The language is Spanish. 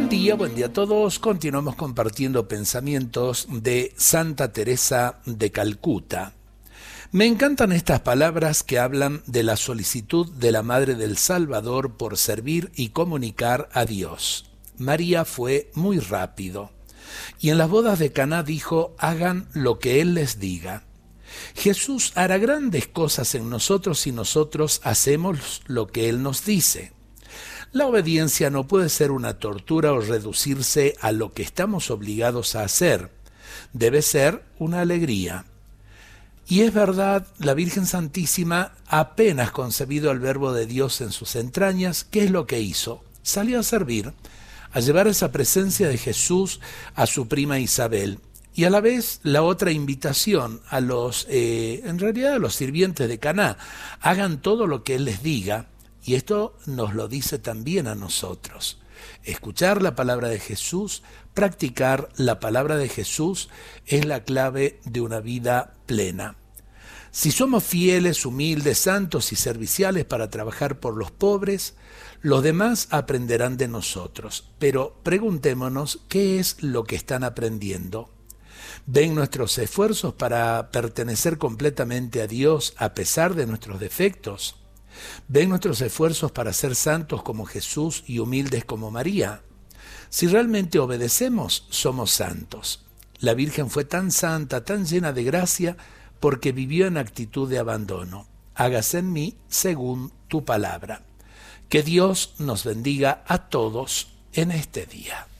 Buen día a todos. Continuamos compartiendo pensamientos de Santa Teresa de Calcuta. Me encantan estas palabras que hablan de la solicitud de la Madre del Salvador por servir y comunicar a Dios. María fue muy rápido, y en las bodas de Caná dijo: hagan lo que Él les diga. Jesús hará grandes cosas en nosotros si nosotros hacemos lo que Él nos dice. La obediencia no puede ser una tortura o reducirse a lo que estamos obligados a hacer. Debe ser una alegría. Y es verdad, la Virgen Santísima, apenas concebido al Verbo de Dios en sus entrañas, ¿qué es lo que hizo? Salió a servir, a llevar esa presencia de Jesús a su prima Isabel. Y a la vez la otra invitación a en realidad a los sirvientes de Caná: hagan todo lo que Él les diga. Y esto nos lo dice también a nosotros. Escuchar la palabra de Jesús, practicar la palabra de Jesús es la clave de una vida plena. Si somos fieles, humildes, santos y serviciales para trabajar por los pobres, los demás aprenderán de nosotros. Pero preguntémonos, ¿qué es lo que están aprendiendo? ¿Ven nuestros esfuerzos para pertenecer completamente a Dios a pesar de nuestros defectos? ¿Ven nuestros esfuerzos para ser santos como Jesús y humildes como María? Si realmente obedecemos, somos santos. La Virgen fue tan santa, tan llena de gracia, porque vivió en actitud de abandono. Hágase en mí según tu palabra. Que Dios nos bendiga a todos en este día.